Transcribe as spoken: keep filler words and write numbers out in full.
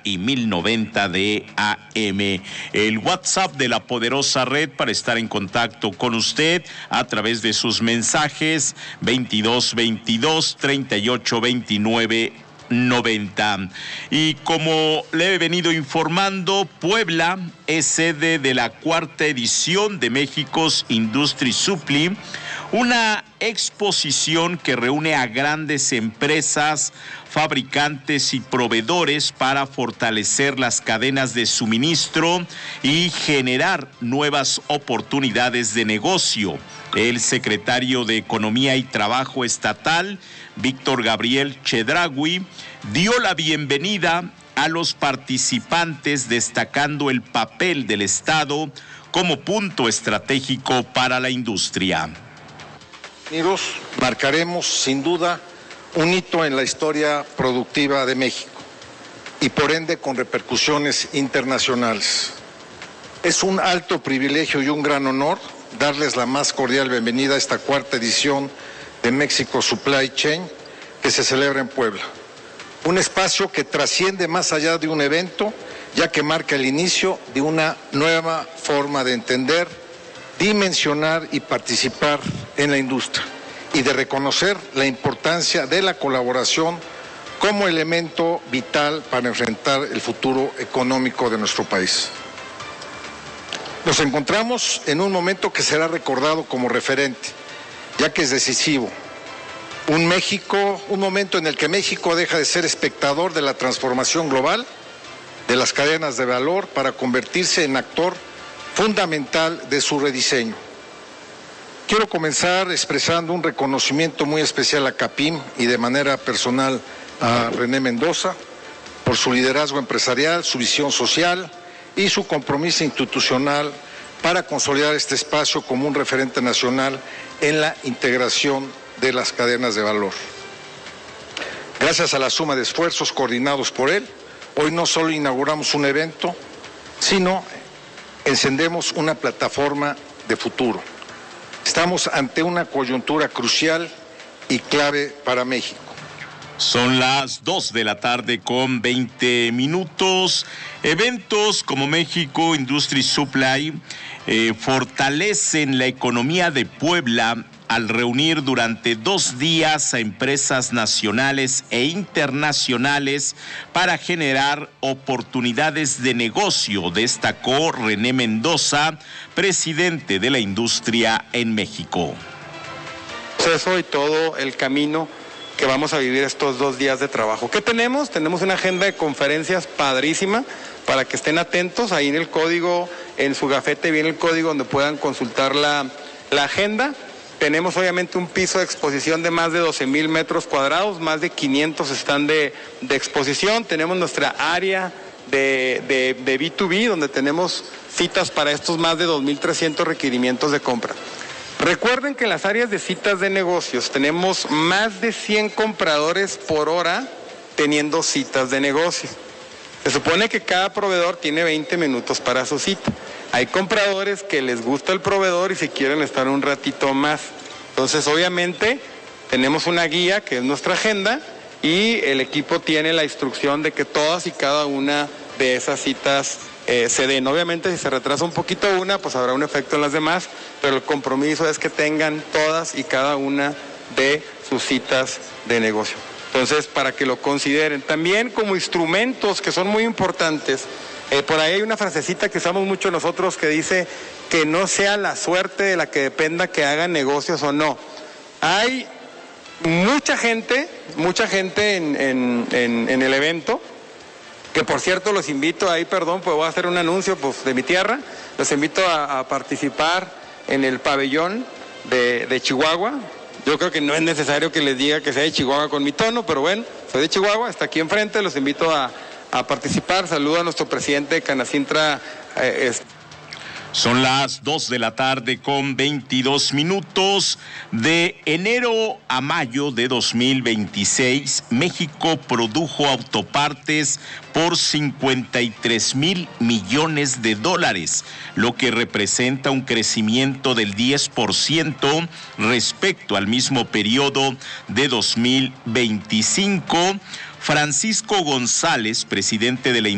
y mil noventa de A M. El WhatsApp de la poderosa red para estar en contacto con usted a través de sus mensajes veintidós veintidós treinta y ocho veintinueve noventa. Y como le he venido informando, Puebla es sede de la cuarta edición de México's Industry Supply, una exposición que reúne a grandes empresas, fabricantes y proveedores para fortalecer las cadenas de suministro y generar nuevas oportunidades de negocio. El secretario de Economía y Trabajo Estatal, Víctor Gabriel Chedraui, dio la bienvenida a los participantes, destacando el papel del Estado como punto estratégico para la industria. Unidos, marcaremos sin duda un hito en la historia productiva de México y por ende con repercusiones internacionales. Es un alto privilegio y un gran honor darles la más cordial bienvenida a esta cuarta edición de México Supply Chain que se celebra en Puebla. Un espacio que trasciende más allá de un evento, ya que marca el inicio de una nueva forma de entender, dimensionar y participar en la industria y de reconocer la importancia de la colaboración como elemento vital para enfrentar el futuro económico de nuestro país. Nos encontramos en un momento que será recordado como referente, ya que es decisivo. Un México, un momento en el que México deja de ser espectador de la transformación global de las cadenas de valor para convertirse en actor fundamental de su rediseño. Quiero comenzar expresando un reconocimiento muy especial a Capim y de manera personal a René Mendoza por su liderazgo empresarial, su visión social y su compromiso institucional para consolidar este espacio como un referente nacional en la integración de las cadenas de valor. Gracias a la suma de esfuerzos coordinados por él, hoy no solo inauguramos un evento, sino encendemos una plataforma de futuro. Estamos ante una coyuntura crucial y clave para México. Son las dos de la tarde con veinte minutos. Eventos como México Industry Supply eh, fortalecen la economía de Puebla al reunir durante dos días a empresas nacionales e internacionales para generar oportunidades de negocio, destacó René Mendoza, presidente de la industria en México. Eso y todo el camino que vamos a vivir estos dos días de trabajo. ¿Qué tenemos? Tenemos una agenda de conferencias padrísima para que estén atentos. Ahí en el código, en su gafete viene el código donde puedan consultar la, la agenda. Tenemos obviamente un piso de exposición de más de doce mil metros cuadrados, más de quinientos están de, de exposición. Tenemos nuestra área de, de, de B dos B, donde tenemos citas para estos más de dos mil trescientos requerimientos de compra. Recuerden que en las áreas de citas de negocios tenemos más de cien compradores por hora teniendo citas de negocio. Se supone que cada proveedor tiene veinte minutos para su cita. Hay compradores que les gusta el proveedor y se quieren estar un ratito más. Entonces, obviamente, tenemos una guía que es nuestra agenda y el equipo tiene la instrucción de que todas y cada una de esas citas eh, se den. Obviamente, si se retrasa un poquito una, pues habrá un efecto en las demás, pero el compromiso es que tengan todas y cada una de sus citas de negocio. Entonces, para que lo consideren. También como instrumentos que son muy importantes. Eh, por ahí hay una frasecita que usamos mucho nosotros que dice que no sea la suerte de la que dependa que hagan negocios o no. Hay mucha gente, mucha gente en, en, en, en el evento, que por cierto los invito ahí, perdón, pues voy a hacer un anuncio pues, de mi tierra, los invito a, a participar en el pabellón de, de Chihuahua. Yo creo que no es necesario que les diga que sea de Chihuahua con mi tono, pero bueno, soy de Chihuahua, está aquí enfrente, los invito a a participar. Saludo a nuestro presidente de Canacintra. Eh, Son las dos de la tarde con veintidós minutos. De enero a mayo de dos mil veintiséis, México produjo autopartes por cincuenta y tres mil millones de dólares, lo que representa un crecimiento del diez por ciento respecto al mismo periodo de dos mil veinticinco. Francisco González, presidente de la